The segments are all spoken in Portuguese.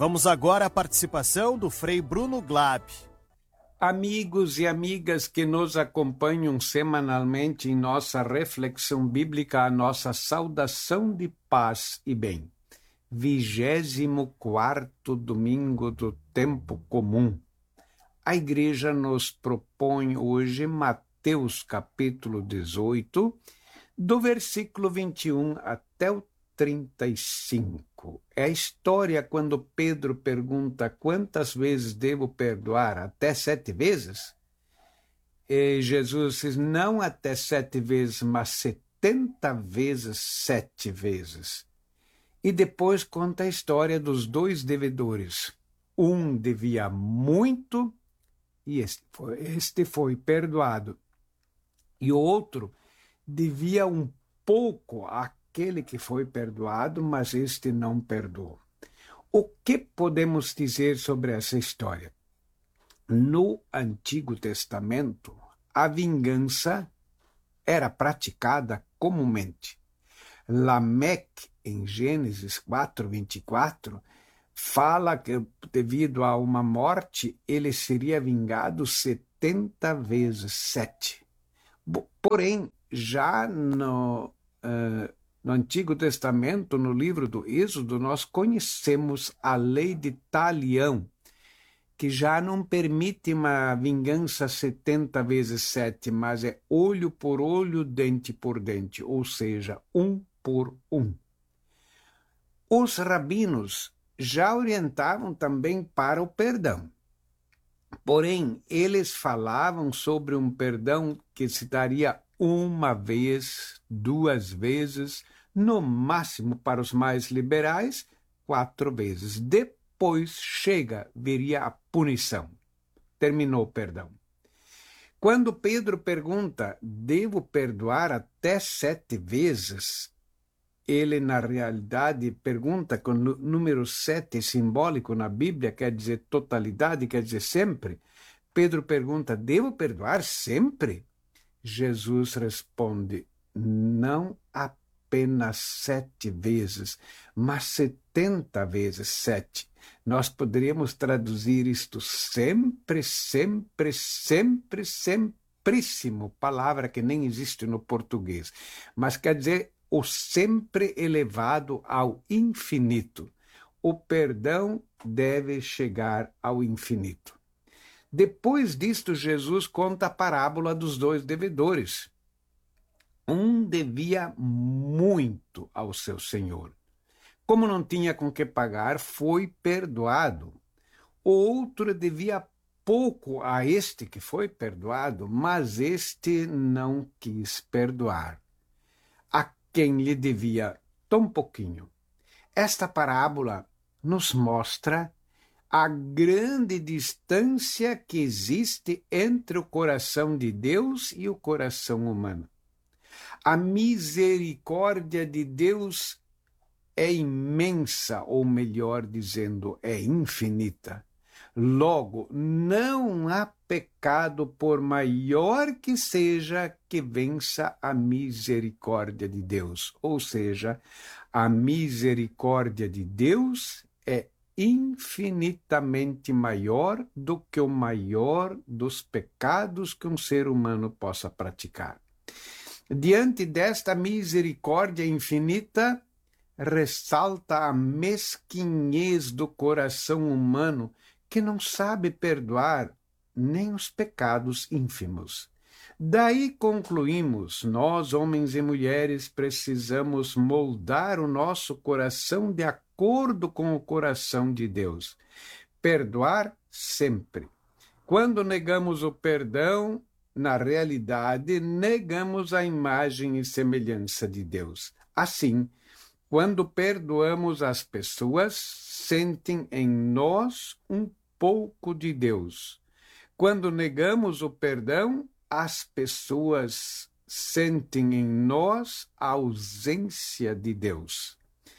Vamos agora à participação do Frei Bruno Glab. Amigos e amigas que nos acompanham semanalmente em nossa reflexão bíblica, a nossa saudação de paz e bem. 24º domingo do tempo comum. A igreja nos propõe hoje Mateus capítulo 18, do versículo 21 até o 35. É a história quando Pedro pergunta quantas vezes devo perdoar? Até 7 vezes? E Jesus diz, não até 7 vezes, mas 70 vezes 7 vezes. E depois conta a história dos 2 devedores. Um devia muito e este foi perdoado. E o outro devia um pouco àquele que foi perdoado, mas este não perdoou. O que podemos dizer sobre essa história? No Antigo Testamento, a vingança era praticada comumente. Lameque, em Gênesis 4:24, fala que devido a uma morte, ele seria vingado 70 vezes 7. Porém, já no Antigo Testamento, no livro do Êxodo, nós conhecemos a lei de Talião, que já não permite uma vingança 70 vezes 7, mas é olho por olho, dente por dente, ou seja, 1 por 1. Os rabinos já orientavam também para o perdão. Porém, eles falavam sobre um perdão que se daria 1 vez, 2 vezes, no máximo para os mais liberais, 4 vezes. Depois viria a punição. Terminou o perdão. Quando Pedro pergunta, devo perdoar até 7 vezes? Ele, na realidade, pergunta com o número 7 simbólico na Bíblia, quer dizer totalidade, quer dizer sempre. Pedro pergunta, devo perdoar sempre? Jesus responde, não apenas 7 vezes, mas 70 vezes 7. Nós poderíamos traduzir isto sempre, sempre, sempre, sempríssimo, palavra que nem existe no português, mas quer dizer o sempre elevado ao infinito. O perdão deve chegar ao infinito. Depois disto, Jesus conta a parábola dos 2 devedores. Um devia muito ao seu senhor. Como não tinha com que pagar, foi perdoado. O outro devia pouco a este que foi perdoado, mas este não quis perdoar quem lhe devia tão pouquinho. Esta parábola nos mostra a grande distância que existe entre o coração de Deus e o coração humano. A misericórdia de Deus é imensa, ou melhor dizendo, é infinita. Logo, não há pecado, por maior que seja, que vença a misericórdia de Deus. Ou seja, a misericórdia de Deus é infinitamente maior do que o maior dos pecados que um ser humano possa praticar. Diante desta misericórdia infinita, ressalta a mesquinhez do coração humano, que não sabe perdoar nem os pecados ínfimos. Daí concluímos, nós, homens e mulheres, precisamos moldar o nosso coração de acordo com o coração de Deus. Perdoar sempre. Quando negamos o perdão, na realidade, negamos a imagem e semelhança de Deus. Assim, quando perdoamos as pessoas, sentem em nós um pouco de Deus. Quando negamos o perdão, as pessoas sentem em nós a ausência de Deus.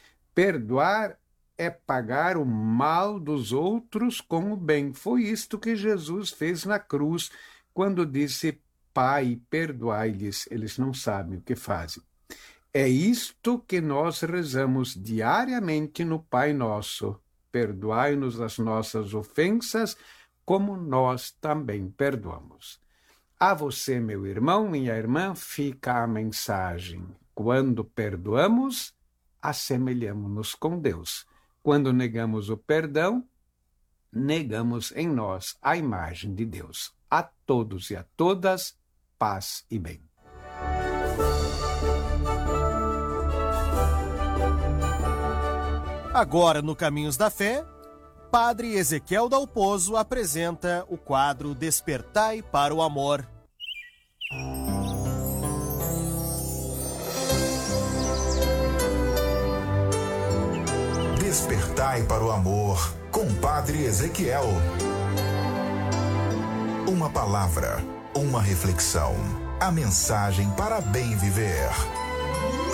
Perdoar é pagar o mal dos outros com o bem. Foi isto que Jesus fez na cruz, quando disse, Pai, perdoai-lhes, eles não sabem o que fazem. É isto que nós rezamos diariamente no Pai Nosso. perdoai-nos as nossas ofensas, como nós também perdoamos. A você, meu irmão, minha irmã, fica a mensagem. Quando perdoamos, assemelhamos-nos com Deus. Quando negamos o perdão, negamos em nós a imagem de Deus. A todos e a todas, paz e bem. Agora, no Caminhos da Fé, Padre Ezequiel Dalpozo apresenta o quadro Despertai para o Amor. Despertai para o Amor, com Padre Ezequiel. Uma palavra, uma reflexão, a mensagem para bem viver.